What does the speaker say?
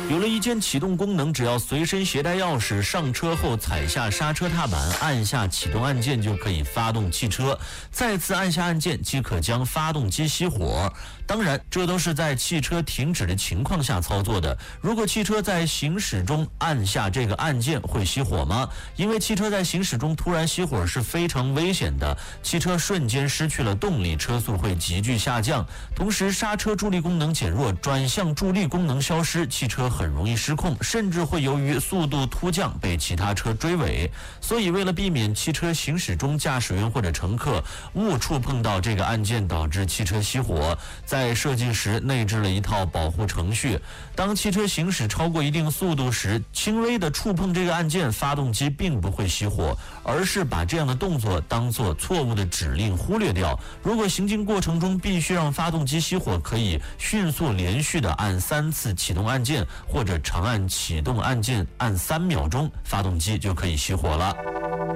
有了一键启动功能，只要随身携带钥匙，上车后踩下刹车踏板，按下启动按键就可以发动汽车，再次按下按键即可将发动机熄火。当然，这都是在汽车停止的情况下操作的。如果汽车在行驶中按下这个按键，会熄火吗？因为汽车在行驶中突然熄火是非常危险的，汽车瞬间失去了动力，车速会急剧下降，同时刹车助力功能减弱，转向助力功能消失，汽车很容易失控，甚至会由于速度突降被其他车追尾。所以为了避免汽车行驶中驾驶员或者乘客误触碰到这个按键导致汽车熄火，在设计时内置了一套保护程序。当汽车行驶超过一定速度时，轻微的触碰这个按键，发动机并不会熄火，而是把这样的动作当作错误的指令忽略掉。如果行进过程中必须让发动机熄火，可以迅速连续的按3次启动按键，或者长按启动按键按3秒钟，发动机就可以熄火了。